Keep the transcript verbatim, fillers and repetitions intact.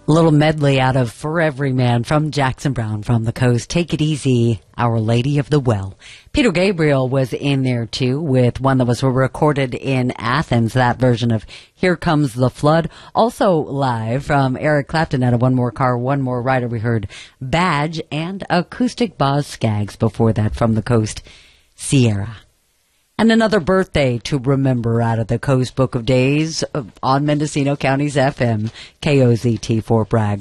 A little medley out of For Every Man from Jackson Browne from the Coast. Take It Easy, Our Lady of the Well. Peter Gabriel was in there too with one that was recorded in Athens, that version of Here Comes the Flood. Also live from Eric Clapton out of One More Car, One More Rider. We heard Badge and Acoustic Boz Scaggs before that from the Coast, Sierra. And another birthday to remember out of the Coast Book of Days on Mendocino County's F M, K O Z T Fort Bragg.